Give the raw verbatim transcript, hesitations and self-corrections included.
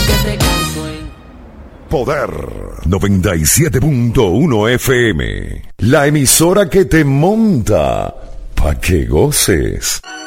que te consuelen. Poder noventa y siete punto uno F M. La emisora que te monta pa' que goces.